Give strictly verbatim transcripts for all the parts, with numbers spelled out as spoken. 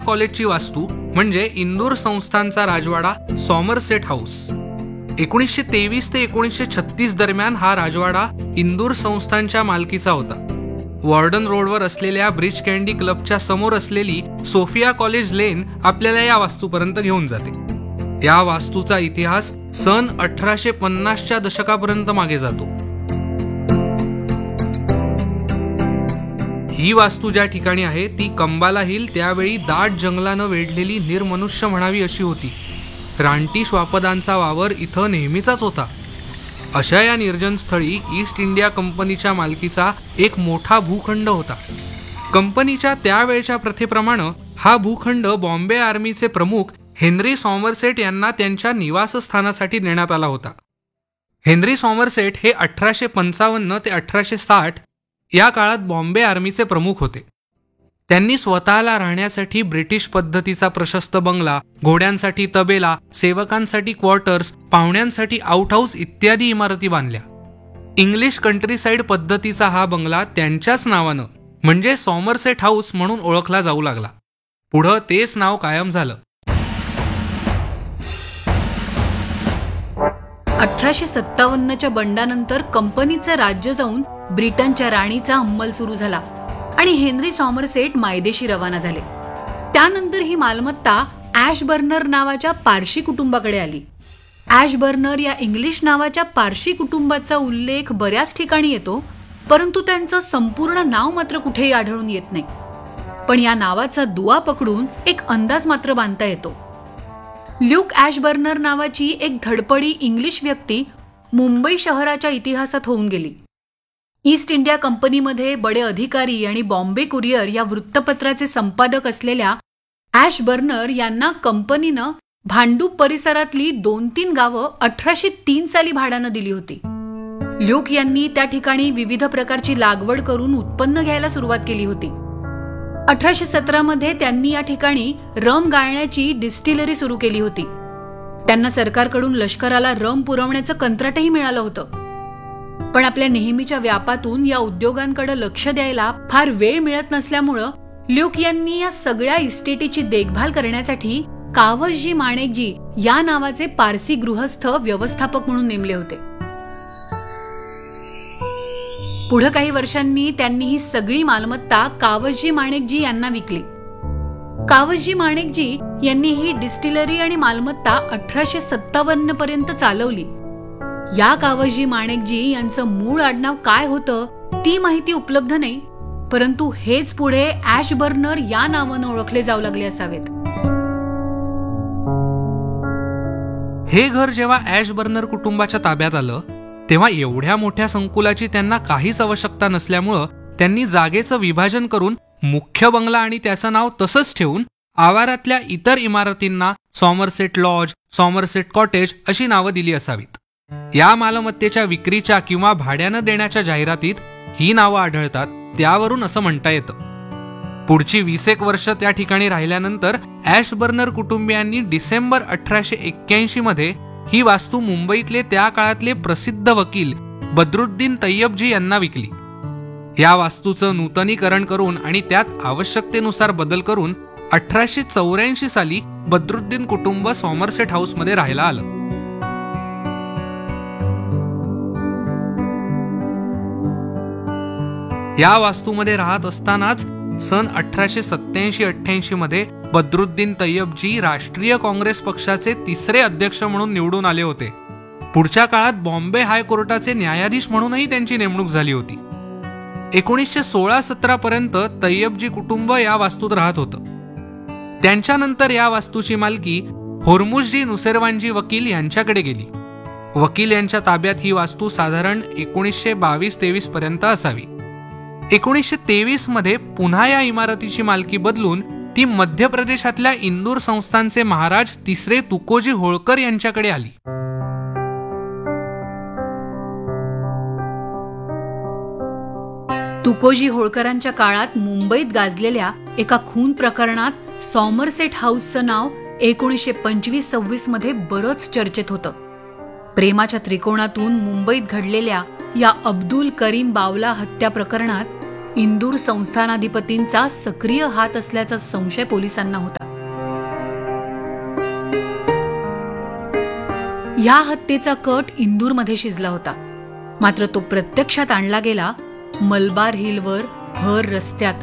कॉलेजची वास्तू म्हणजे इंदूर संस्थानचा राजवाडा सॉमरसेट हाऊस. एकोणीसशे तेवीस ते एकोणीसशे छत्तीस दरम्यान हा राजवाडा इंदूर संस्थानच्या मालकीचा होता. वॉर्डन रोडवर असलेल्या ब्रिज कँडी क्लबच्या समोर असलेली सोफिया कॉलेज लेन आपल्याला या वास्तूपर्यंत घेऊन जाते. या वास्तूचा इतिहास सन अठराशे पन्नासच्या दशकापर्यंत मागे जातो. ही वास्तू ज्या ठिकाणी आहे ती कंबाला हिल त्यावेळी दाट जंगलानं वेढलेली निर्मनुष्य म्हणावी अशी होती. रानटी श्वापदांचा वावर इथं नेहमीचाच होता. अशा या निर्जन स्थळी ईस्ट इंडिया कंपनीच्या मालकीचा एक मोठा भूखंड होता. कंपनीच्या त्यावेळच्या प्रथेप्रमाणे हा भूखंड बॉम्बे आर्मीचे प्रमुख हेनरी सॉमरसेट यांना त्यांच्या निवासस्थानासाठी देण्यात आला होता. हेनरी सॉमरसेट हे अठराशे पंचावन्न ते अठराशे साठ या काळात बॉम्बे आर्मीचे प्रमुख होते. त्यांनी स्वतःला राहण्यासाठी ब्रिटिश पद्धतीचा प्रशस्त बंगला, घोड्यांसाठी तबेला, सेवकांसाठी क्वार्टर्स, पाहुण्यांसाठी आउटहाऊस इत्यादी इमारती बांधल्या. इंग्लिश कंट्रीसाइड पद्धतीचा हा बंगला त्यांच्याच नावानं म्हणजे सॉमरसेट हाऊस म्हणून ओळखला जाऊ लागला. पुढं तेच नाव कायम झालं. अठराशे सत्तावन्नच्या बंडानंतर कंपनीचं राज्य जाऊन ब्रिटनच्या राणीचा अंमल सुरू झाला आणि हेनरी सॉमरसेट मायदेशी रवाना झाले. त्यानंतर ही मालमत्ता ॲशबर्नर नावाच्या पारशी कुटुंबाकडे आली. ॲशबर्नर या इंग्लिश नावाच्या पारशी कुटुंबाचा उल्लेख बऱ्याच ठिकाणी येतो, परंतु त्यांचं संपूर्ण नाव मात्र कुठेही आढळून येत नाही. पण या नावाचा दुवा पकडून एक अंदाज मात्र बांधता येतो. ल्यूक ॲशबर्नर नावाची एक धडपडी इंग्लिश व्यक्ती मुंबई शहराच्या इतिहासात होऊन गेली. ईस्ट इंडिया कंपनीमध्ये बडे अधिकारी आणि बॉम्बे कुरिअर या वृत्तपत्राचे संपादक असलेल्या ॲशबर्नर यांना कंपनीनं भांडूप परिसरातली दोन तीन गावं अठराशे तीन साली भाड्यानं दिली होती. ल्यूक यांनी त्या ठिकाणी विविध प्रकारची लागवड करून उत्पन्न घ्यायला सुरुवात केली होती. अठराशे सतरा मध्ये त्यांनी या ठिकाणी रम गाळण्याची डिस्टिलरी सुरू केली होती. त्यांना सरकारकडून लष्कराला रम पुरवण्याचं कंत्राटही मिळालं होतं. पण आपल्या नेहमीच्या व्यापातून या उद्योगांकडे लक्ष द्यायला फार वेळ मिळत नसल्यामुळं ल्यूक यांनी या सगळ्या इस्टेटीची देखभाल करण्यासाठी कावसजी माणेकजी या नावाचे पारसी गृहस्थ व्यवस्थापक म्हणून नेमले होते. पुढे काही वर्षांनी त्यांनी ही सगळी मालमत्ता कावसजी माणेकजी यांना विकली. कावसजी माणेकजी यांनी ही डिस्टिलरी आणि मालमत्ता अठराशे सत्तावन्न पर्यंत चालवली. या कावसजी माणेकजी यांचं मूळ आडनाव काय होतं ती माहिती उपलब्ध नाही, परंतु हेच पुढे ॲशबर्नर या नावानं ओळखले जाऊ लागले असावेत. हे घर जेव्हा ॲशबर्नर कुटुंबाच्या ताब्यात आलं तेव्हा एवढ्या मोठ्या संकुलाची त्यांना काहीच आवश्यकता नसल्यामुळं त्यांनी जागेचं विभाजन करून मुख्य बंगला आणि त्याचं नाव तसंच ठेवून आवारातल्या इतर इमारतींना सॉमरसेट लॉज, सॉमरसेट कॉटेज अशी नावं दिली असावीत. या मालमत्तेच्या विक्रीच्या किंवा भाड्यानं देण्याच्या जाहिरातीत ही नावं आढळतात, त्यावरून असं म्हणता येतं. पुढची वीस एक वर्ष त्या ठिकाणी राहिल्यानंतर ॲशबर्नर कुटुंबियांनी डिसेंबर अठराशे एक्क्याऐंशी मध्ये ही वास्तू मुंबईतले त्या काळातले प्रसिद्ध वकील बद्रुद्दीन तय्यबजी यांना विकली. या वास्तूचं नूतनीकरण करून आणि त्यात आवश्यकतेनुसार बदल करून अठराशे चौऱ्याऐंशी साली बद्रुद्दीन कुटुंब सॉमरसेट हाऊसमध्ये राहायला आलं. या वास्तूमध्ये राहत असतानाच सन अठराशे सत्याऐंशी अठ्ठ्याऐंशी मध्ये बद्रुद्दीन तय्यबजी राष्ट्रीय काँग्रेस पक्षाचे तिसरे अध्यक्ष म्हणून निवडून आले होते. पुढच्या काळात बॉम्बे हायकोर्टाचे न्यायाधीश म्हणूनही त्यांची नेमणूक झाली होती. एकोणीसशे सोळा सतरा पर्यंत तय्यबजी कुटुंब या वास्तूत राहत होतं. त्यांच्यानंतर या वास्तूची मालकी होर्मुझजी नुसेरवानजी वकील यांच्याकडे गेली. वकील यांच्या ताब्यात ही वास्तू साधारण एकोणीसशे बावीस तेवीस पर्यंत असावी. एकोणीसशे तेवीस मध्ये पुन्हा या इमारतीची मालकी बदलून ती मध्य प्रदेशातल्या इंदूर संस्थानचे महाराज तिसरे तुकोजी होळकर यांच्याकडे आली. तुकोजी होळकरांच्या काळात मुंबईत गाजलेल्या एका खून प्रकरणात सॉमरसेट हाऊसचं नाव एकोणीसशे पंचवीस सव्वीस मध्ये बरंच चर्चेत होतं. प्रेमाच्या त्रिकोणातून मुंबईत घडलेल्या या अब्दुल करीम बावला हत्या प्रकरणात इंदूर संस्थानाधिपतींचा सक्रिय हात असल्याचा संशय पोलिसांना होता. ह्या हत्येचा कट इंदूरमध्ये शिजला होता, मात्र तो प्रत्यक्षात आणला गेला मलबार हिलवर भर रस्त्यात.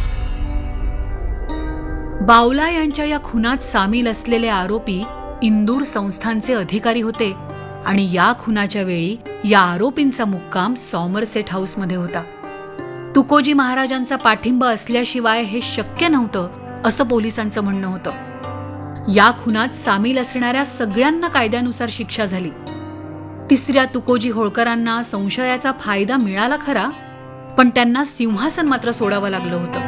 बावला यांच्या या खुनात सामील असलेले आरोपी इंदूर संस्थानचे अधिकारी होते आणि या खुनाच्या वेळी या आरोपींचा मुक्काम सॉमरसेट हाऊसमध्ये होता. तुकोजी महाराजांचा पाठिंबा असल्याशिवाय हे शक्य नव्हतं असं पोलिसांचं म्हणणं होतं. या खुनात सामील असणाऱ्या सगळ्यांना कायद्यानुसार शिक्षा झाली. तिसऱ्या तुकोजी होळकरांना संशयाचा फायदा मिळाला खरा, पण त्यांना सिंहासन मात्र सोडावं लागलं होतं.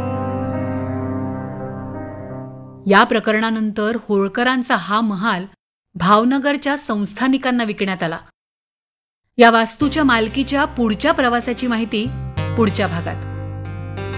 या प्रकरणानंतर होळकरांचा हा महाल भावनगरच्या संस्थानिकांना विकण्यात आला. या वास्तूच्या मालकीच्या पुढच्या प्रवासाची माहिती पुढच्या भागात.